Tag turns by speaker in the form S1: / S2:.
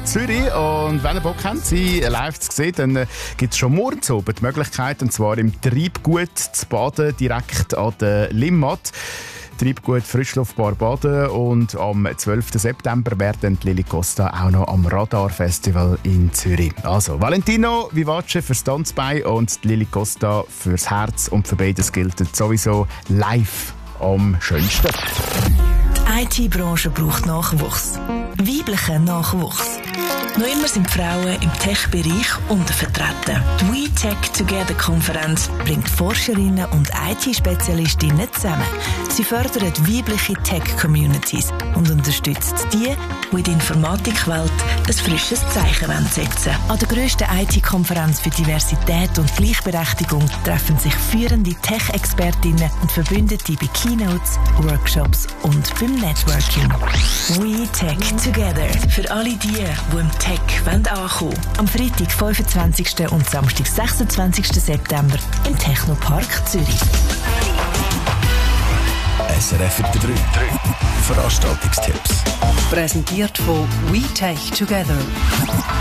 S1: Zürich. Und wenn ihr Bock habt, sie live zu sehen, dann gibt es schon morgen oben die Möglichkeit, und zwar im Treibgut zu baden, direkt an der Limmat. Treibgut Frischluftbar baden. Und am 12. September werden Lily Costa auch noch am Radar Festival in Zürich. Also Valentino Vivace fürs Tanzbein und Lily Costa fürs Herz. Und für beides gilt sowieso live am schönsten.
S2: Die IT-Branche braucht Nachwuchs. Weiblichen Nachwuchs. Noch immer sind Frauen im Tech-Bereich untervertreten. Die We Tech Together Konferenz bringt Forscherinnen und IT-Spezialistinnen zusammen. Sie fördert weibliche Tech-Communities und unterstützt die in der Informatikwelt ein frisches Zeichen setzen. An der grössten IT-Konferenz für Diversität und Gleichberechtigung treffen sich führende Tech-Expertinnen und Verbündete bei Keynotes, Workshops und beim Networking. We Tech Together. Für alle die im Tech ankommen. Am Freitag, 25. und Samstag, 26. September im Technopark Zürich.
S3: SRF 3. Veranstaltungstipps.
S4: Präsentiert von We Tech Together.